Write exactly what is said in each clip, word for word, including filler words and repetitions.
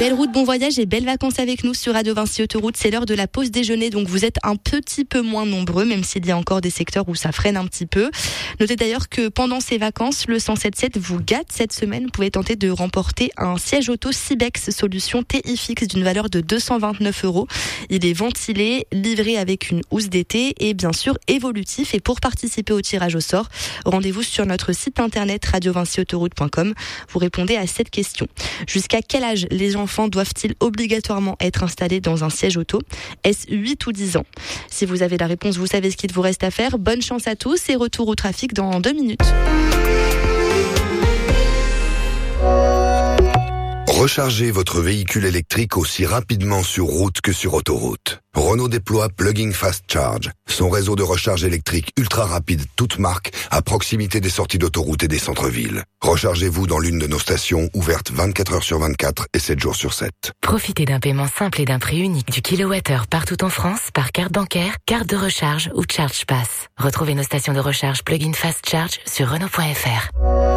Belle route, bon voyage et belles vacances avec nous sur Radio Vinci Autoroute. C'est l'heure de la pause déjeuner, donc vous êtes un petit peu moins nombreux, même s'il y a encore des secteurs où ça freine un petit peu. Notez d'ailleurs que pendant ces vacances, le cent sept sept vous gâte cette semaine. Vous pouvez tenter de remporter un siège auto Cibex solution T I fixe d'une valeur de deux cent vingt-neuf euros. Il est ventilé, livré avec une housse d'été et bien sûr évolutif. Et pour participer au tirage au sort, rendez-vous sur notre site internet radio vinci autoroute point com. Vous répondez à cette question. Jusqu'à quel âge les enfants doivent-ils obligatoirement être installés dans un siège auto ? Est-ce huit ou dix ans ? Si vous avez la réponse, vous savez ce qu'il vous reste à faire. Bonne chance à tous et retour au trafic dans deux minutes. Rechargez votre véhicule électrique aussi rapidement sur route que sur autoroute. Renault déploie Plug-in Fast Charge, son réseau de recharge électrique ultra rapide toute marque à proximité des sorties d'autoroute et des centres-villes. Rechargez-vous dans l'une de nos stations ouvertes vingt-quatre heures sur vingt-quatre et sept jours sur sept. Profitez d'un paiement simple et d'un prix unique du kilowattheure partout en France par carte bancaire, carte de recharge ou Charge Pass. Retrouvez nos stations de recharge Plug-in Fast Charge sur Renault point F R.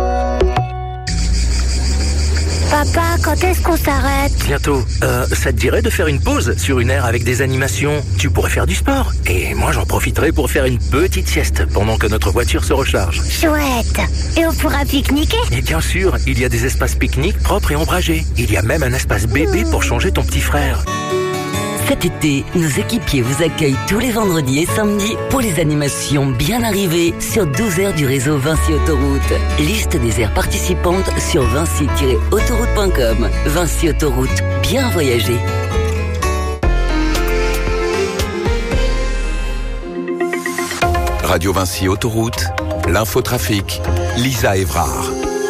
Papa, quand est-ce qu'on s'arrête ? Bientôt. Euh, ça te dirait de faire une pause sur une aire avec des animations ? Tu pourrais faire du sport. Et moi, j'en profiterai pour faire une petite sieste pendant que notre voiture se recharge. Chouette. Et on pourra pique-niquer ? Et bien sûr, il y a des espaces pique-nique propres et ombragés. Il y a même un espace bébé pour changer ton petit frère. Cet été, nos équipiers vous accueillent tous les vendredis et samedis pour les animations bien arrivées sur douze aires du réseau Vinci Autoroute. Liste des aires participantes sur vinci tiret autoroute point com. Vinci Autoroute, bien voyager. Radio Vinci Autoroute, l'infotrafic, Lisa Évrard.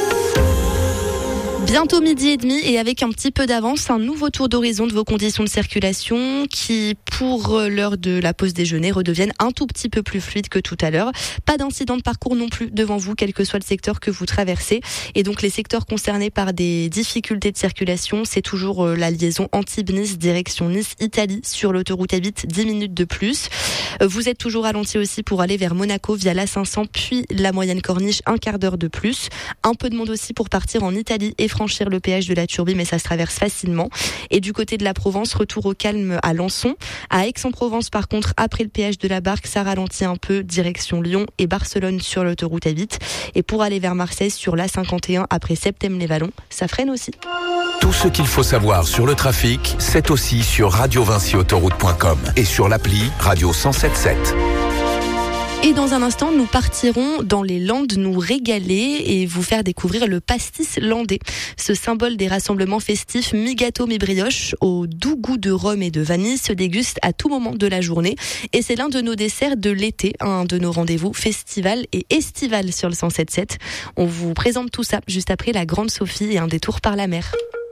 Bientôt midi et demi et avec un petit peu d'avance, un nouveau tour d'horizon de vos conditions de circulation qui, pour l'heure de la pause déjeuner, redeviennent un tout petit peu plus fluides que tout à l'heure. Pas d'incident de parcours non plus devant vous, quel que soit le secteur que vous traversez. Et donc les secteurs concernés par des difficultés de circulation, c'est toujours la liaison Antibes-Nice, direction Nice-Italie sur l'autoroute A huit, dix minutes de plus. Vous êtes toujours ralenti aussi pour aller vers Monaco via l'A cinq cents, puis la moyenne corniche, un quart d'heure de plus. Un peu de monde aussi pour partir en Italie et franchir le péage de la Turbie, mais ça se traverse facilement. Et du côté de la Provence, retour au calme à Lançon. À Aix-en-Provence, par contre, après le péage de la Barque, ça ralentit un peu, direction Lyon et Barcelone sur l'autoroute A huit. Et pour aller vers Marseille, sur l'A cinquante et un, après Septem-les-Vallons, ça freine aussi. Tout ce qu'il faut savoir sur le trafic, c'est aussi sur radio vinci autoroute point com et sur l'appli Radio cent sept sept. Et dans un instant, nous partirons dans les Landes nous régaler et vous faire découvrir le pastis landais. Ce symbole des rassemblements festifs mi-gâteau mi-brioche au doux goût de rhum et de vanille se déguste à tout moment de la journée. Et c'est l'un de nos desserts de l'été, un de nos rendez-vous festival et estival sur le cent sept sept. On vous présente tout ça juste après la Grande Sophie et un détour par la mer.